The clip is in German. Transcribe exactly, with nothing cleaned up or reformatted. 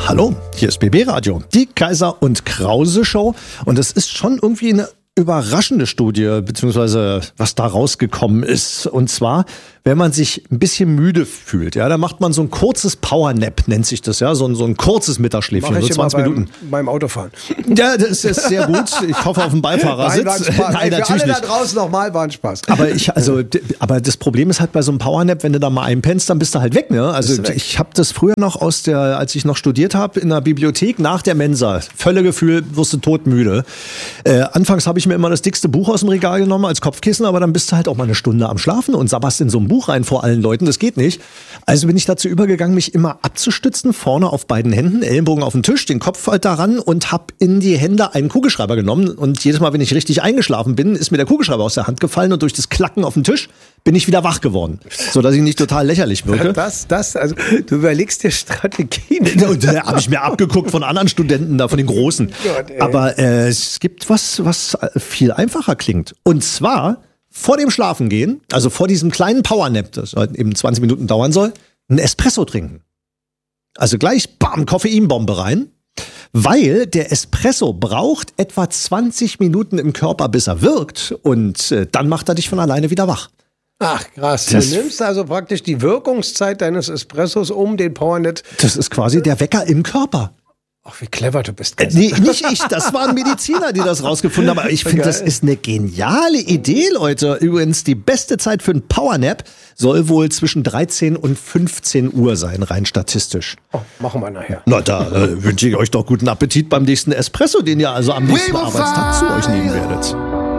Hallo, hier ist B B Radio, die Kaiser und Krause Show. Und es ist schon irgendwie eine überraschende Studie, beziehungsweise was da rausgekommen ist. Und zwar, wenn man sich ein bisschen müde fühlt, ja, dann macht man so ein kurzes Powernap, nennt sich das, ja, so ein, so ein kurzes Mittagsschläfchen, Mach ich so zwanzig beim, Minuten. Beim Autofahren. Ja, das ist sehr gut. Ich hoffe auf den Beifahrersitz. Nein, war ein Spaß. Nein, Ey, für natürlich alle nicht. da draußen nochmal war ein Spaß. Aber ich, also, d- aber das Problem ist halt bei so einem Powernap, wenn du da mal einpennst, dann bist du halt weg, ne? Also Bist du weg. ich habe das früher noch aus der, als ich noch studiert habe, in der Bibliothek nach der Mensa. Völlegefühl, wirst du todmüde. Äh, anfangs habe ich mir immer das dickste Buch aus dem Regal genommen als Kopfkissen, aber dann bist du halt auch mal eine Stunde am Schlafen und sabberst in so ein Buch rein vor allen Leuten. Das geht nicht. Also bin ich dazu übergegangen, mich immer abzustützen, vorne auf beiden Händen, Ellenbogen auf den Tisch, den Kopf halt daran und habe in die Hände einen Kugelschreiber genommen. Und jedes Mal, wenn ich richtig eingeschlafen bin, ist mir der Kugelschreiber aus der Hand gefallen und durch das Klacken auf dem Tisch bin ich wieder wach geworden, sodass ich nicht total lächerlich wirke. Das, das, also du überlegst dir Strategien. Und da habe ich mir abgeguckt von anderen Studenten da, von den Großen. Gott, ey. Aber äh, es gibt was, was viel einfacher klingt. Und zwar vor dem Schlafengehen, also vor diesem kleinen Powernap, das halt eben zwanzig Minuten dauern soll, ein Espresso trinken. Also gleich, bam, Koffeinbombe rein. Weil der Espresso braucht etwa zwanzig Minuten im Körper, bis er wirkt. Und äh, dann macht er dich von alleine wieder wach. Ach krass, Das- du nimmst also praktisch die Wirkungszeit deines Espressos um den Powernap. Das ist quasi der Wecker im Körper. Ach, wie clever du bist. Äh, Nee, nicht ich, das waren Mediziner, die das rausgefunden haben. Aber ich finde, das ist eine geniale Idee, Leute. Übrigens, die beste Zeit für einen Powernap soll wohl zwischen dreizehn und fünfzehn Uhr sein, rein statistisch. Oh, machen wir nachher. Na, da äh, wünsche ich euch doch guten Appetit beim nächsten Espresso, den ihr also am nächsten Arbeitstag zu euch nehmen werdet.